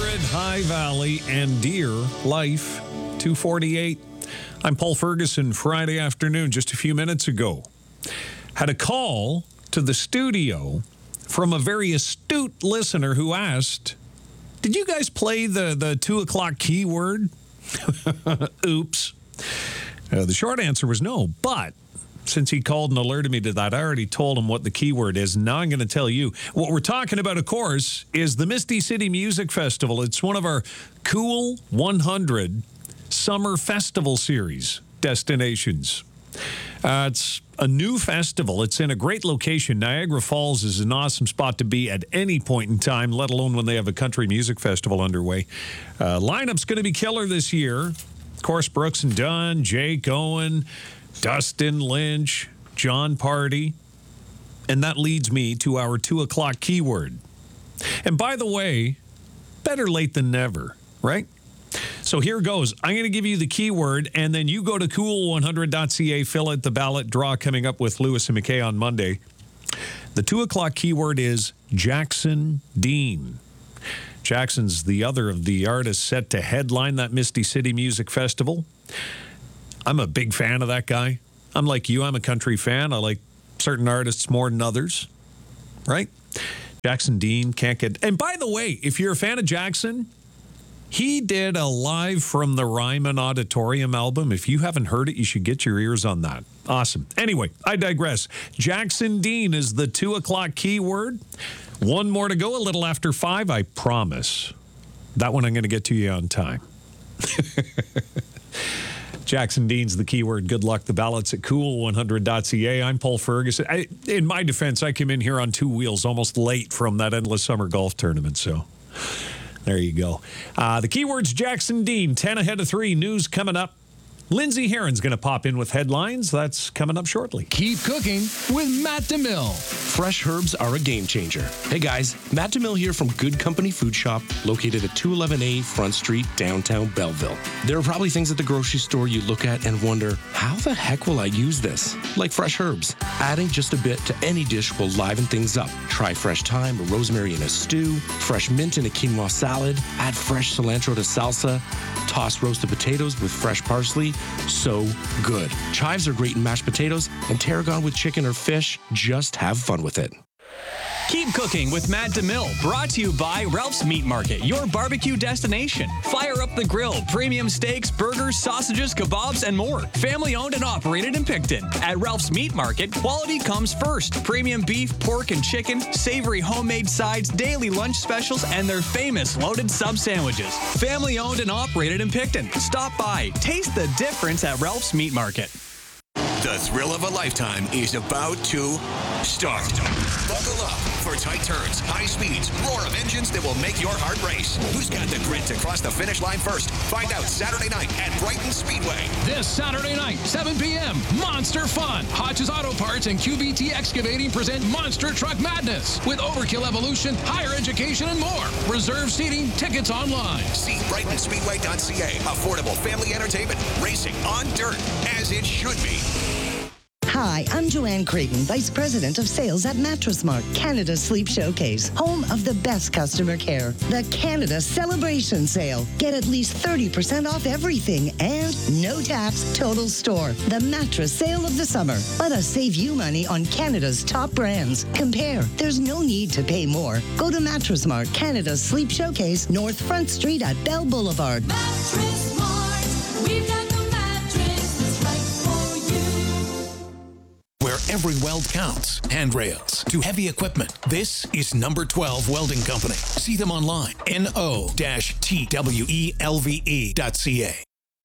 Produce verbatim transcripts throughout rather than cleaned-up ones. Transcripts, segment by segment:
Madrid, High Valley, and Deer Life two forty-eight. I'm Paul Ferguson. Friday afternoon, just a few minutes ago, had a call to the studio from a very astute listener who asked, did you guys play the, the two o'clock keyword? Oops. Uh, the short answer was no, but since he called and alerted me to that, I already told him what the keyword is. Now I'm going to tell you. What we're talking about, of course, is the Misty City Music Festival. It's one of our Cool one hundred Summer Festival Series destinations. Uh, it's a new festival. It's in a great location. Niagara Falls is an awesome spot to be at any point in time, let alone when they have a country music festival underway. Uh, lineup's going to be killer this year. Of course, Brooks and Dunn, Jake Owen, Dustin Lynch, John Party. And that leads me to our two o'clock keyword. And by the way, better late than never, right? So here goes. I'm going to give you the keyword, and then you go to cool one hundred dot c a, fill out the ballot draw coming up with Lewis and McKay on Monday. The two o'clock keyword is Jackson Dean. Jackson's the other of the artists set to headline that Misty City Music Festival. I'm a big fan of that guy. I'm like you. I'm a country fan. I like certain artists more than others, right? Jackson Dean can't get... And by the way, if you're a fan of Jackson, he did a Live from the Ryman Auditorium album. If you haven't heard it, you should get your ears on that. Awesome. Anyway, I digress. Jackson Dean is the two o'clock keyword. One more to go, a little after five, I promise. That one I'm going to get to you on time. Jackson Dean's the keyword. Good luck. The ballot's at cool one hundred dot c a. I'm Paul Ferguson. I, in my defense, I came in here on two wheels almost late from that endless summer golf tournament, so there you go. Uh, the keyword's Jackson Dean. ten ahead of three. News coming up. Lindsay Heron's going to pop in with headlines. That's coming up shortly. Keep cooking with Matt DeMille. Fresh herbs are a game changer. Hey guys, Matt DeMille here from Good Company Food Shop, located at two eleven A Front Street, downtown Belleville. There are probably things at the grocery store you look at and wonder, how the heck will I use this? Like fresh herbs. Adding just a bit to any dish will liven things up. Try fresh thyme or rosemary in a stew, fresh mint in a quinoa salad, add fresh cilantro to salsa, toss roasted potatoes with fresh parsley. So good. Chives are great in mashed potatoes, and tarragon with chicken or fish. Just have fun with it. Keep cooking with Matt DeMille, brought to you by Ralph's Meat Market, your barbecue destination. Fire up the grill, premium steaks, burgers, sausages, kebabs, and more. Family owned and operated in Picton. At Ralph's Meat Market, quality comes first. Premium beef, pork, and chicken, savory homemade sides, daily lunch specials, and their famous loaded sub sandwiches. Family owned and operated in Picton. Stop by, taste the difference at Ralph's Meat Market. The thrill of a lifetime is about to start. Buckle up for tight turns, high speeds, roar of engines that will make your heart race. Who's got the grit to cross the finish line first? Find out Saturday night at Brighton Speedway. This Saturday night, seven p.m., Monster Fun. Hodges Auto Parts and Q B T Excavating present Monster Truck Madness with Overkill Evolution, higher education, and more. Reserve seating, tickets online. See brighton speedway dot c a. Affordable family entertainment, racing on dirt, as it should be. Hi, I'm Joanne Creighton, Vice President of Sales at Mattress Mart, Canada's Sleep Showcase, home of the best customer care. The Canada Celebration Sale. Get at least thirty percent off everything and no tax, total store. The mattress sale of the summer. Let us save you money on Canada's top brands. Compare. There's no need to pay more. Go to Mattress Mart, Canada's Sleep Showcase, North Front Street at Bell Boulevard. Mattress Mart. We've got the mattress that's right for you. Where every weld counts. Handrails to heavy equipment. This is Number twelve Welding Company. See them online. N O T W E L V E dot C A.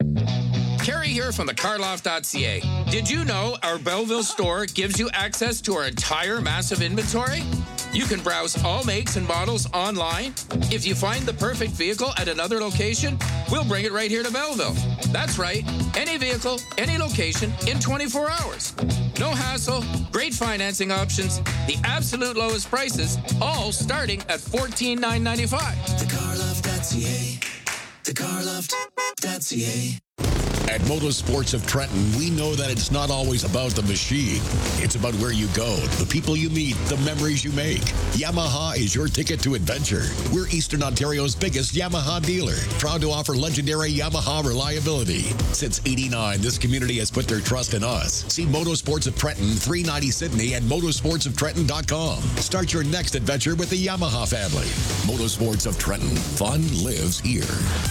Kerry here from the car loft dot c a. Did you know our Belleville store gives you access to our entire massive inventory? You can browse all makes and models online. If you find the perfect vehicle at another location, we'll bring it right here to Belleville. That's right, any vehicle, any location in twenty-four hours. No hassle, great financing options, the absolute lowest prices, all starting at fourteen thousand nine hundred ninety-five dollars. the car loft dot c a. the car loft dot c a. At Motorsports of Trenton, we know that it's not always about the machine. It's about where you go, the people you meet, the memories you make. Yamaha is your ticket to adventure. We're Eastern Ontario's biggest Yamaha dealer, proud to offer legendary Yamaha reliability. Since eighty-nine, this community has put their trust in us. See Motorsports of Trenton, three ninety Sydney at motorsports of trenton dot com. Start your next adventure with the Yamaha family. Motorsports of Trenton. Fun lives here.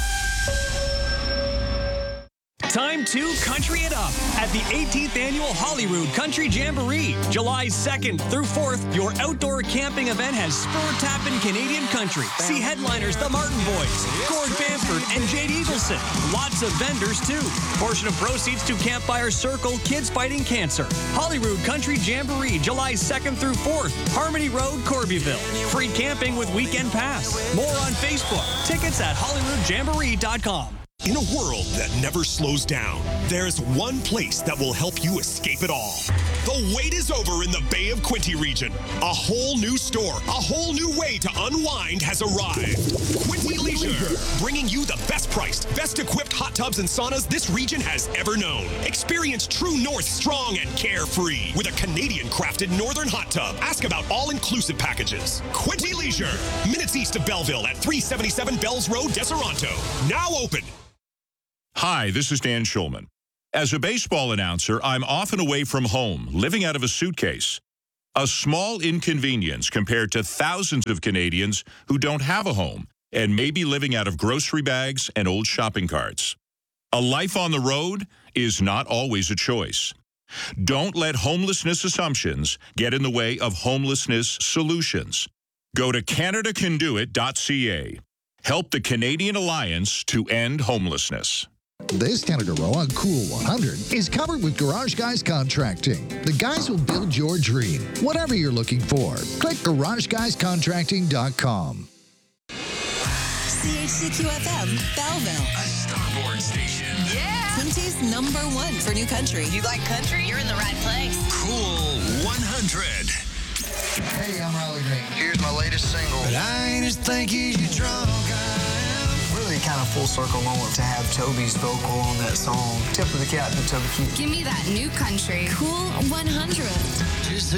Time to country it up at the eighteenth Annual Holyrood Country Jamboree. July second through fourth, your outdoor camping event has spur-tapping Canadian country. See headliners The Martin Boys, Gord Bamford, and Jade Eagleson. Lots of vendors, too. Portion of proceeds to Campfire Circle Kids Fighting Cancer. Holyrood Country Jamboree, July second through fourth, Harmony Road, Corbyville. Free camping with weekend pass. More on Facebook. Tickets at hollywood jamboree dot com. In a world that never slows down, there's one place that will help you escape it all. The wait is over in the Bay of Quinte region. A whole new store, a whole new way to unwind has arrived. Quinte Leisure, bringing you the best priced, best equipped hot tubs and saunas this region has ever known. Experience True North strong and carefree with a Canadian crafted northern hot tub. Ask about all-inclusive packages. Quinte Leisure, minutes east of Belleville at three seventy-seven Bells Road, Deseronto. Now open. Hi, this is Dan Schulman. As a baseball announcer, I'm often away from home, living out of a suitcase. A small inconvenience compared to thousands of Canadians who don't have a home and may be living out of grocery bags and old shopping carts. A life on the road is not always a choice. Don't let homelessness assumptions get in the way of homelessness solutions. Go to canada can do it dot c a. Help the Canadian Alliance to end homelessness. This Canada Row on Cool one hundred is covered with Garage Guys Contracting. The guys will build your dream, whatever you're looking for. Click garage guys contracting dot com. C H C Q F M, Belleville. A Starboard station. Yeah. Quinte's number one for new country. You like country? You're in the right place. Cool one hundred. Hey, I'm Riley Green. Here's my latest single. But I ain't as thinky as you drunk I am. Really kind of full circle moment to have Toby's vocal on that song. Tip of the cap to Toby Keith. Give me that new country. Cool one hundred. Just